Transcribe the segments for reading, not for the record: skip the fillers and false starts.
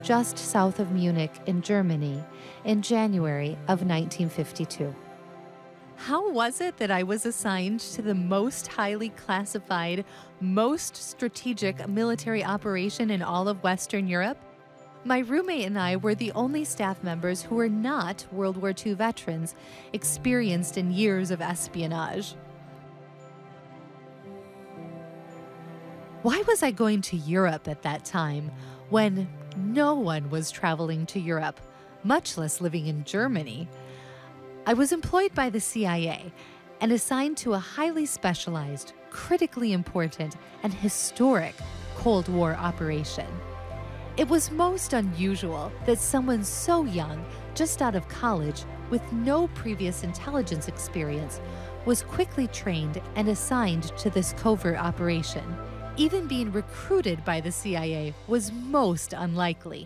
just south of Munich in Germany in January of 1952. How was it that I was assigned to the most highly classified, most strategic military operation in all of Western Europe? My roommate and I were the only staff members who were not World War II veterans, experienced in years of espionage. Why was I going to Europe at that time when no one was traveling to Europe, much less living in Germany? I was employed by the CIA and assigned to a highly specialized, critically important, and historic Cold War operation. It was most unusual that someone so young, just out of college, with no previous intelligence experience, was quickly trained and assigned to this covert operation. Even being recruited by the CIA was most unlikely.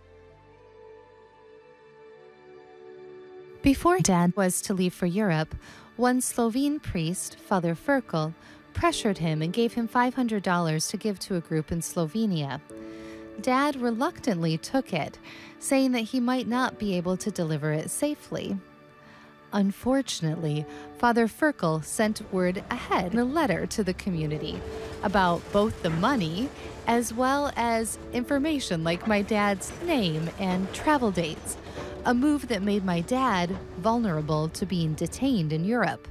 Before Dad was to leave for Europe, one Slovene priest, Father Ferkel, pressured him and gave him $500 to give to a group in Slovenia. Dad reluctantly took it, saying that he might not be able to deliver it safely. Unfortunately, Father Ferkel sent word ahead in a letter to the community about both the money as well as information like my dad's name and travel dates, a move that made my dad vulnerable to being detained in Europe.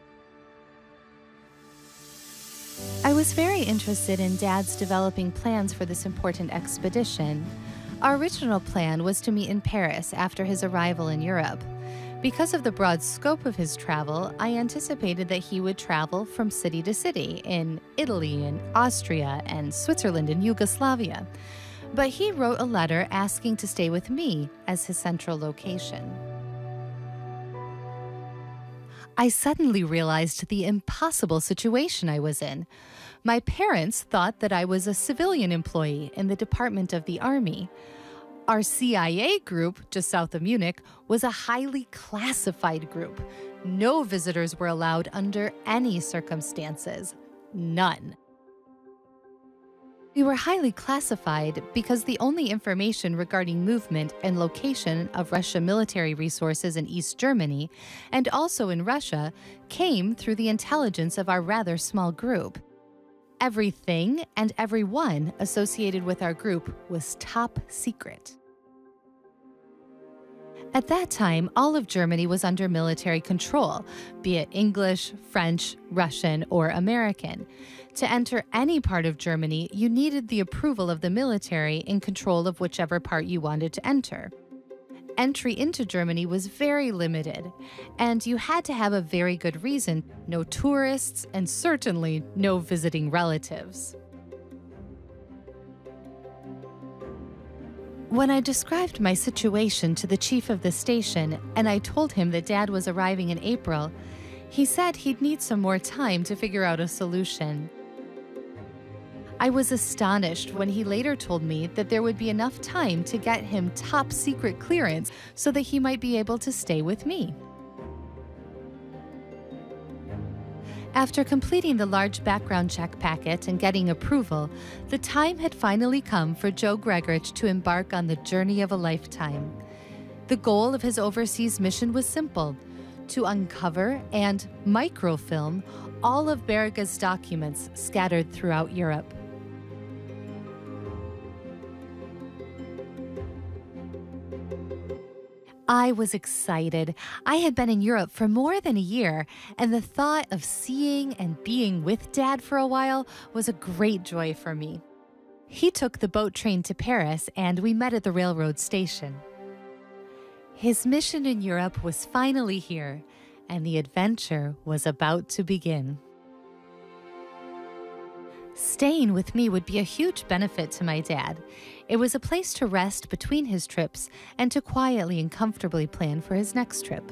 I was very interested in Dad's developing plans for this important expedition. Our original plan was to meet in Paris after his arrival in Europe. Because of the broad scope of his travel, I anticipated that he would travel from city to city in Italy and Austria and Switzerland and Yugoslavia. But he wrote a letter asking to stay with me as his central location. I suddenly realized the impossible situation I was in. My parents thought that I was a civilian employee in the Department of the Army. Our CIA group, just south of Munich, was a highly classified group. No visitors were allowed under any circumstances. None. We were highly classified because the only information regarding movement and location of Russian military resources in East Germany, and also in Russia, came through the intelligence of our rather small group. Everything and everyone associated with our group was top secret. At that time, all of Germany was under military control, be it English, French, Russian, or American. To enter any part of Germany, you needed the approval of the military in control of whichever part you wanted to enter. Entry into Germany was very limited, and you had to have a very good reason: no tourists, and certainly no visiting relatives. When I described my situation to the chief of the station and I told him that Dad was arriving in April, he said he'd need some more time to figure out a solution. I was astonished when he later told me that there would be enough time to get him top secret clearance so that he might be able to stay with me. After completing the large background check packet and getting approval, the time had finally come for Joe Gregorich to embark on the journey of a lifetime. The goal of his overseas mission was simple: to uncover and microfilm all of Berga's documents scattered throughout Europe. I was excited. I had been in Europe for more than a year, and the thought of seeing and being with Dad for a while was a great joy for me. He took the boat train to Paris, and we met at the railroad station. His mission in Europe was finally here, and the adventure was about to begin. Staying with me would be a huge benefit to my dad. It was a place to rest between his trips and to quietly and comfortably plan for his next trip.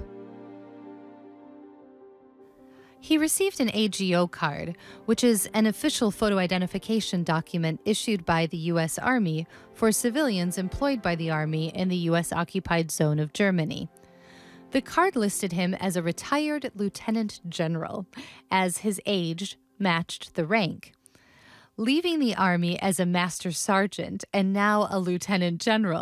He received an AGO card, which is an official photo identification document issued by the U.S. Army for civilians employed by the Army in the U.S.-occupied zone of Germany. The card listed him as a retired lieutenant general, as his age matched the rank. Leaving the Army as a master sergeant and now a lieutenant general